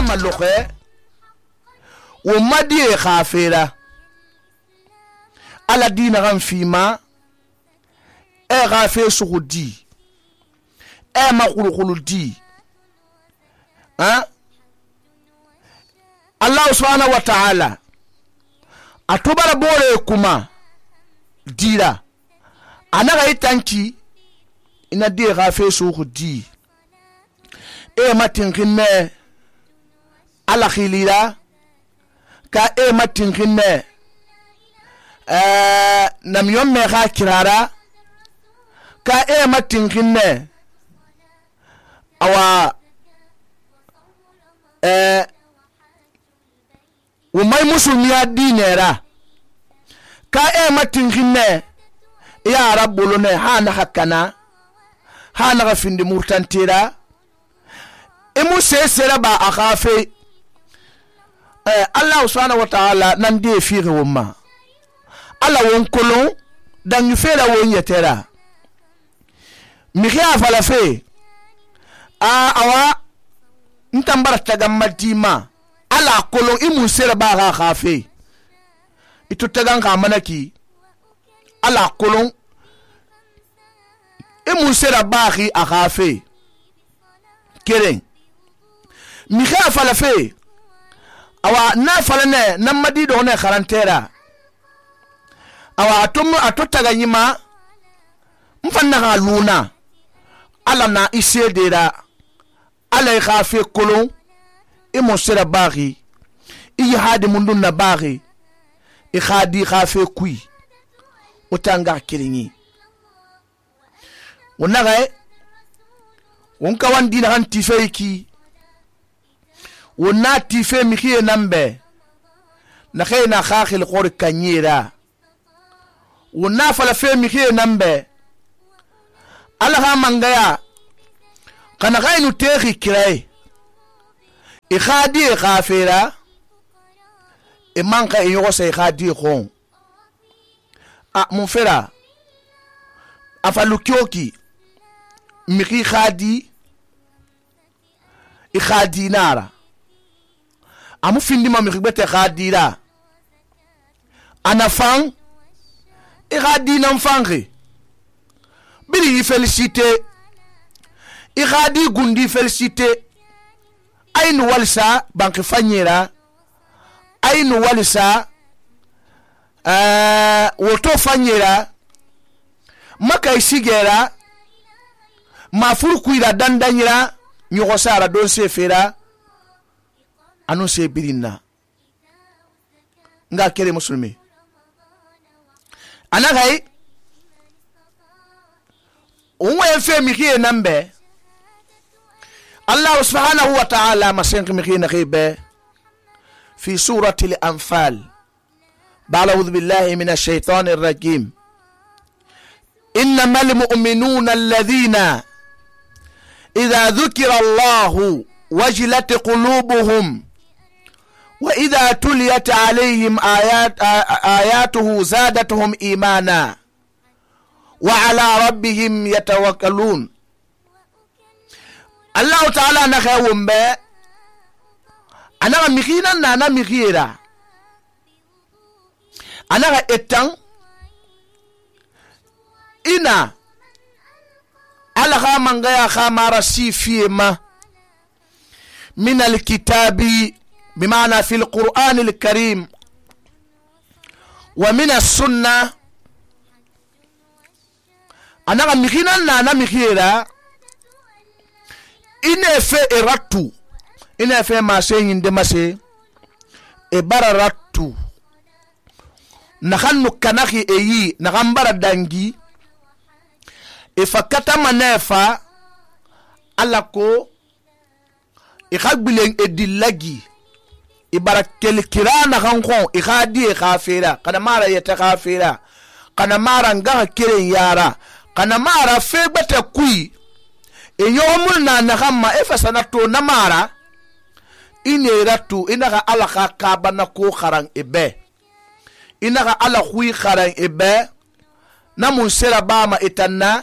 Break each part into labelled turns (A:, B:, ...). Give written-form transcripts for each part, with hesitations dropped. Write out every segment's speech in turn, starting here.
A: malokhe wo madi khafira ala dina ran fima khafe sugudi makhulu di Allah subhanahu wa ta'ala atobara bore kuma dira anaga itanki ina di khafe sugudi matinkinne ala khilira ka matinkinne namyon me kha kirara ka matinkinne awa umay musulmiya dinera ka matinkinne ya rabbulune hana hakana hana gafindi murtantira imu sesera ba akhafe Allah subhanahu wa ta'ala nan de fiire wumma ala won kolon dan yufera won yetera mi khiya fala fe awa ntambara tagammatima ala kolon imu sera ba akhafe itu tagan ka manaki ala kolon imu sera ba khi akhafe keren mi khiya fala fe awa na falane namadi do ne kharantera awa atotaga nyima mfanna ga luna ala na isedera ala khafe kolon imosera bari iyi hadi mundun na bari khadi khafe kui utanga kiringi wonaga wonka wandi na hanti feiki wonati fe mikhie nambe na khayna khakhil qor kanyira wona fala fe mikhie nambe ala ha mangaya kana gainu tekhi kirai khadi khafira manka yogo say khadi khon mon frère afalukioki mikhi khadi nara amu findima mi khibete khadira anafang khadina mfange bili félicité khadi gundi félicité aynu walsa banque fanyera aynu walsa woto fanyera maka isigera mafuru kuira dandanyira nyogosara don se fera anu se birina nga kere musulmi anagai unwe fe mikie nambe Allah subhanahu wa ta'ala masenk mikie nakhibe fi surati al-anfal ba'udhu billahi minash shaitanir rajim innamal mu'minuna alladhina idha dhukira Allahu wajilat qulubuhum وإذا تليت عليهم آياته زادتهم إيمانا وعلى ربهم يتوكلون الله تعالى نخيوم به أنا مخينا أنا مخيرا أنا إتن إنا على خامن غيا خامر سيفيما من الكتاب بمعنى في القرآن الكريم ومن السنة أنا مخينا أنا مخيرا إن في إراتو إن في ما سين دمسي إباراتو نخنو كناخي إيي نغمبر دانجي إفكتا منافا ألاكو إخاقبلين إدلاجي ibarakel kirana kankon ikhadi khafira kana mara yata khafira kana mara ngaha kiren yara kana mara febata kui yomul na nakhamma efasanato na mara ineratu inaga alaka kabana ko kharang ibe inaga ala khui kharang ibe namun sera bama itanna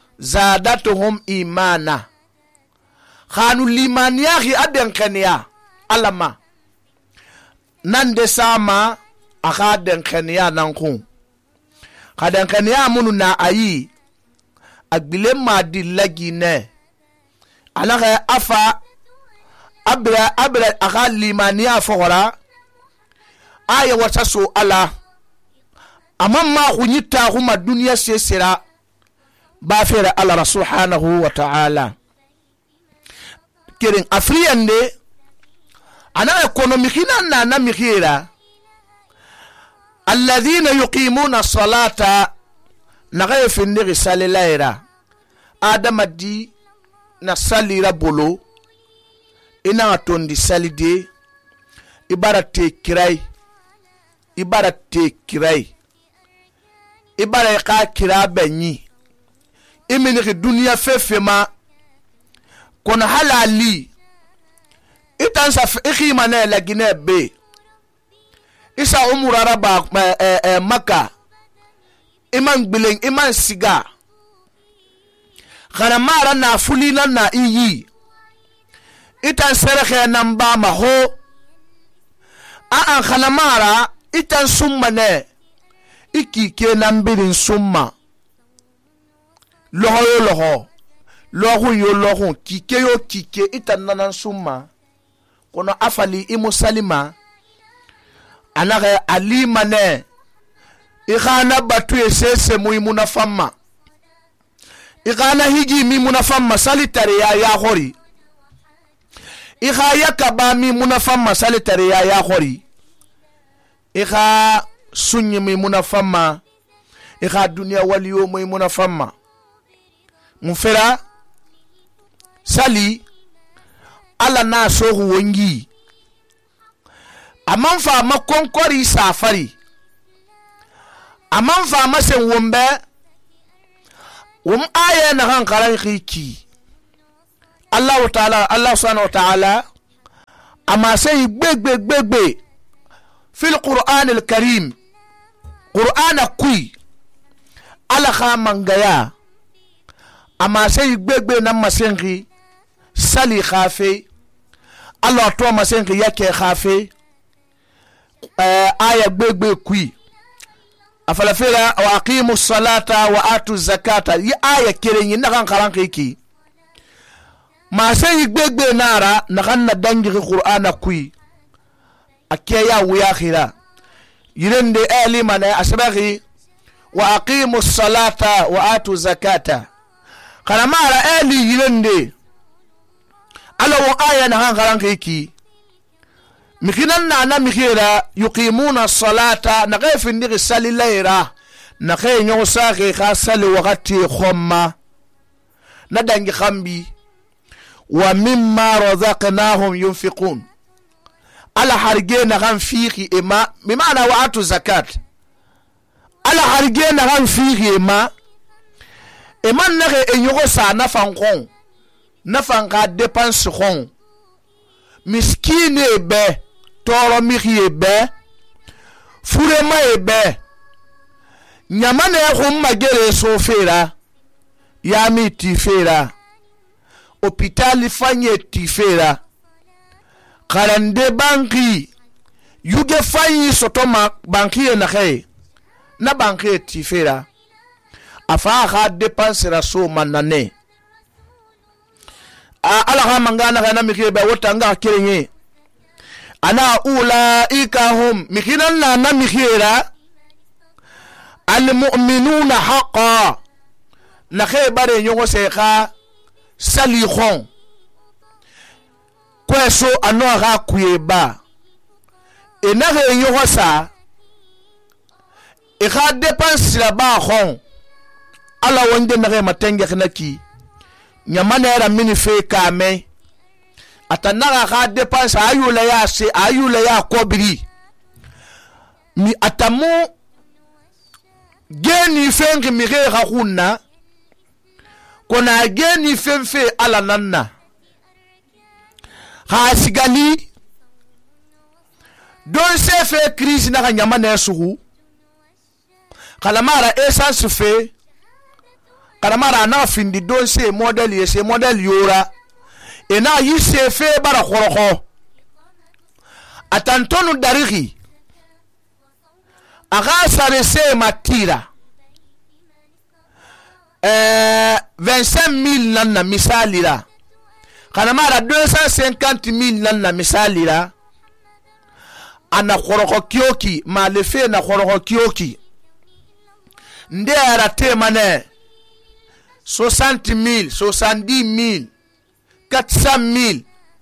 A: zadatuhum imana khanu limaniyahi aden kaniya alama nan de sama aka den khaniya nan kun kadan khaniya munu na ayi agbile ma di lagi ne alaka afa abra aka limaniya fora aya wata so ala amma kunyita kuma duniya sesera ba fere Allah subhanahu wa ta'ala kirin afriyan de ana ekonomikina na mikira alladhina yuqimuna salata nagaye finde risale laira adama di na salira bolo ina tondi salide ibarate kirai ibara ka kira benyi imini dunia fefema kona halali itan sa ikhima na la gine be isa umurara ba maka iman gbilen iman siga khana mara na fulina na iyi itan sereke namba ma ho an khana mara itan summa ne iki ke nambirin summa loho yo kike itan nanan summa kono afali imusalima anaga alima ne ikhana batu esese muimuna famma ikhana hiji mi munafamma salitare ya hori ikha yakaba mi munafamma salitare ya hori ikha sunyi mi munafamma ikha dunia waliyo mi munafamma mufera sali ala na sohu wongi amanfa makonkori safari amanfa masen wombe aya na hankaran khiki Allah ta'ala Allah subhanahu wa ta'ala ama say gbegbe fil Qur'an al-Karim Qur'ana kui ala khamangaya ama say gbegbe na masengi sali khafe Allah to masengi yake khafe aya gbegbe kui afala fira wa aqimu salata wa atu zakata yi aya kirenyi na kan karan kiki ma sai gbegbe nara na kan na dangi Qur'ana kui akeya wuya khira yirende ali mana asbaghi wa aqimu salata wa atu zakata kana mara ali yirende ala wa aya na kan karan kiki mikinan na mikira yuqimuna salata na gaifi ndiri sali laira na kay nyo sake ka sali wakati khomma na dangi khambi wa mimma razaqnahum yunfiqun ala harge na kan fiqi ima bimaana wa atu zakat ala harge na kan fiqi ima eman na ke enyo sa na fankon na fanka dépense khon miskine be toro miki ebe furema ebe nyamane khumma gere sofera yami tifera hôpital fanye tifera karande banki yuge fanyi sotoma banki na khay na banki tifera afa kha dépense ra so manane ala ha mangana na miki ebe wotanga kirenye ana ulaika hum mikinan na mikira almu'minuna haqqan la khaybare nyongo seka salikhon kweso ano ga kuyeba enaga nyongo sa e ga dépense la ba khon ala wonde na matenge khnaki nyamana era mini fe kame atanaga ga dépense ayula ya kobiri mi atamu geni fengi mire ga kunna kona geni fenfe ala nanna ha sigali don se fe crise na nyama na suhu kalamara essence fe kalamara na findi don se model yora ena yise fe bara khoroko atantonu darigi aga sarese matira 25,000 nanna misalira kana mara 250,000 nanna misalira ana khoroko kioki ma lefe na khoroko kioki nde arate mane 60,000 70,000 400,000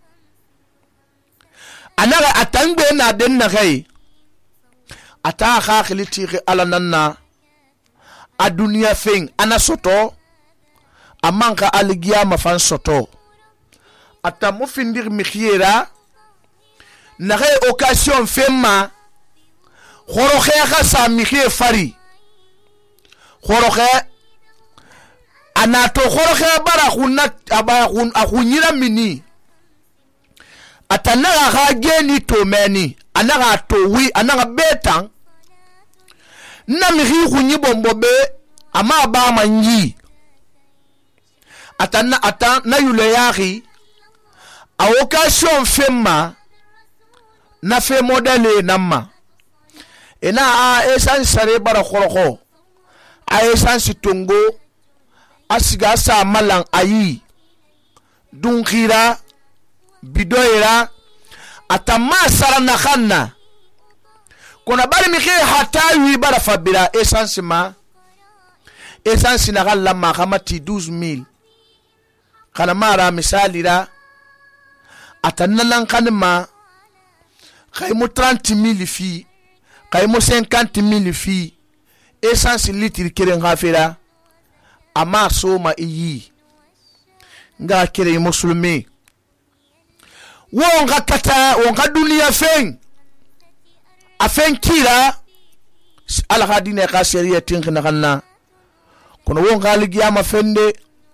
A: anaga atangbe na den na gai ata khakhili tiri ala nanna adunia feng ana soto amanka aligia mafan soto ata mufindir mikhiera na gai occasion femma khoroxe khasa mikhie fari khoroxe anato khoroxe bara khunat aba khun akhunyira mini atanaga gageni to meni anaga to wi anaga betang na mihi khunyi bombobe ama ba manyi atana na yule yari a occasion femma na fe modele namma ena a esan sare bara khoroko a esan sitongo asiga sa malang ayi dunkira bidoira atama sara na khanna kona bari mikhe hatawi bara fabira essence na galla ma khamati 12,000 kana mara misalira atannan kanma khaymo 30,000 fi khaymo 50,000 fi essence litre keren khafira ama soma iyi nga kere musulmi wonga kata wonga dunia feng afen kira ala hadine ka sharia tinkna kanna kono wonga ligiyama fende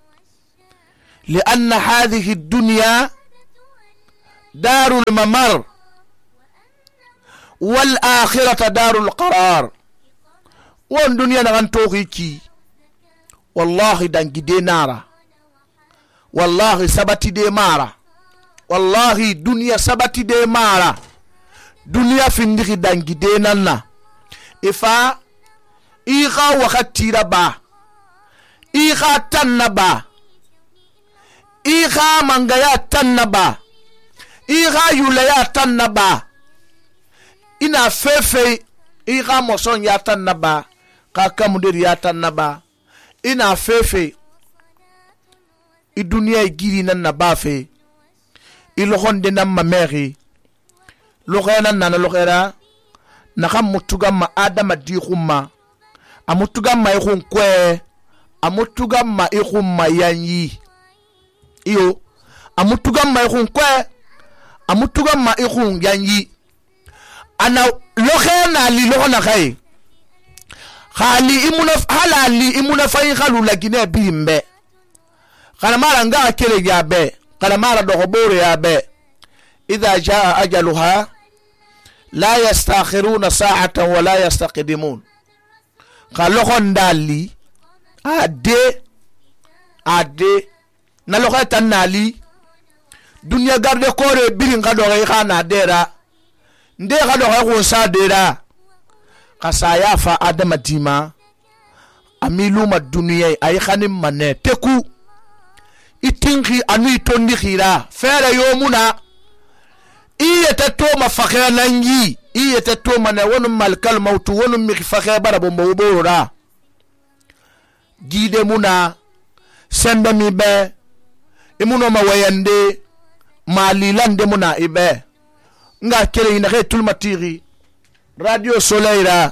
A: لأن هذه الدنيا دار الممر والآخرة دار القرار وان دنيا نغان توقيكي والله دانجي دي نارا والله سبتي دي مارا والله دنيا سبتي دي مارا دنيا فندقي دانجي دي نانا إفا إيغا وقتي ربا إيغا تنبا إيغا منغيا تنبا إيغا يوليا تنبا إنا فيفي إيغا موسون يا تنبا كاكا مدير يا تنبا إنا فيفي الدنيا يجري نانا بافي إلوهن دي ناما ميغي لغينا نانا لغيرا نخم متوغم آدم ديخوما أمتوغم يخون كوي أمتوغم يخون يانيي iyo amutuga ma ikhun kwe amutuga ma ikhun yanyi ana lokhena li lokhona khay khali imuna halali imuna fayi khalu lagine bimbe kana mara nga kele yabe kana mara dohobore yabe idha jaa ajaluha la yastakhiruna sa'atan wa la yastaqdimun khalokhon dali ade na lokha tanali dunya garde kore birin ga do khana dera nde ga do ko sa dera kasaya fa adama dima amiluma dunya ay khanim mane teku itinki anu tondi khira fere yomuna iyata to mafakha nangi iyata to mana wonu malkal mautu wonu mi fakha bara bombo bora gide muna senda mi be imuno mawayande malilande muna ibe nga kele ina retul matiri radio soleil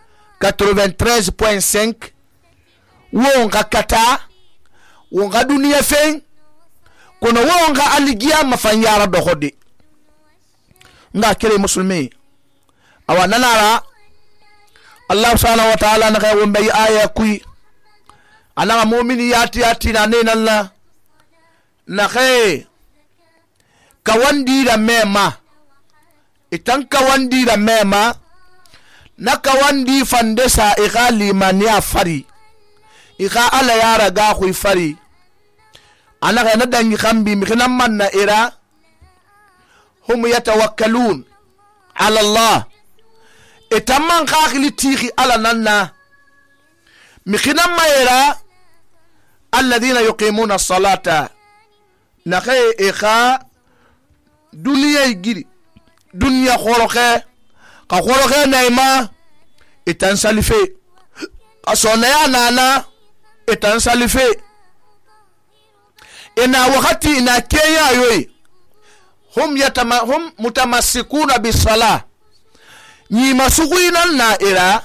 A: 93.5 wonga kata wonga dunia fen kono wonga aligia mafanyara dohodi nga kele muslimi awananara Allah subhanahu wa ta'ala na kay wombe aya kui ala mu'mini yati na nena na khay kawandi da mema itan kawandi da mema na kawandi fandesa igali mania fari iga ala yara ga khu fari ana ga nadangi khambi mikina manna ira hum yatawakkalun على الله اتمان خاخلي تيخي على ننا مخنا ما يرى الذين يقيمون الصلاة نخي إخا دنيا يجري دنيا خورخه كخورخه نايما اتنسالفي أصنع نانا اتنسالفي إن وقتي إن كيا يوي هم متمسكون بالصلاة نيما سوينا نائرا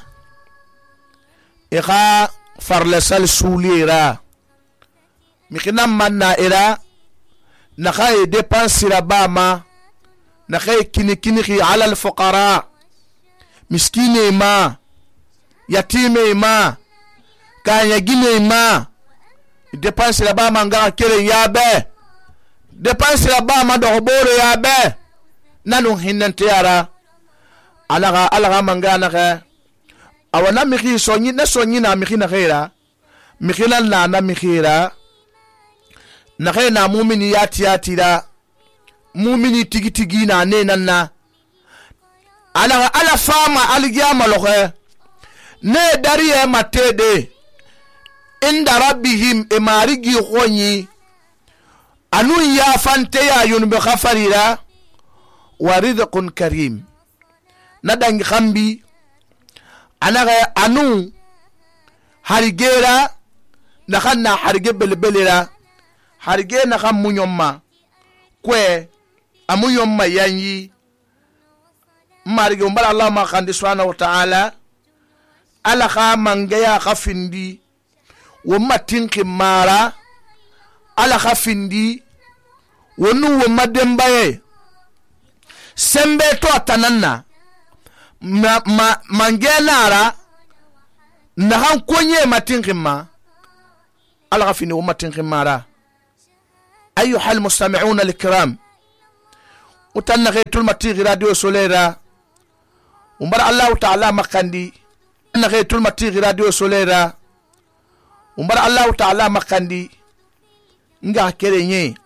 A: إخا فرلسل سوليرا مخنا من نائرا نخاي ديبانسي رباما نخاي كيني على الفقراء مسكيني ما يتيمي ما كان يجيني ما ديبانسي رباما نغا كيري يابي ديبانسي رباما دوغبوري يابي نانو هننتيارا alaga mangana ka awana miki sonyi na sonyi na miki na khaira miki na mikira na khaina mu'mini yati da mu'mini tigi na ne nanna ala fama aligiyama lokhe ne dariye matede inda rabbihim emarigi khonyi anu ya fante ya yunbe khafarira wa rizqun karim nadang khambi anaga anu harigera nakhanna harige belbelera harige na kham munyomma kwe amunyomma yanyi marige umbala Allah ma khandi subhanahu wa ta'ala ala kha mangaya khafindi wumma tinki mara ala khafindi wonu wumma dembaye sembe to tananna mangenara nahan konye matinkhima ala khafini wumma tinki mara أيها المستمعون الكرام وتنغيت المتيغ راديو سوليرا ومبر الله تعالى مقاندي نغيت المتيغ راديو سوليرا ومبر الله تعالى مقاندي نغا كيريني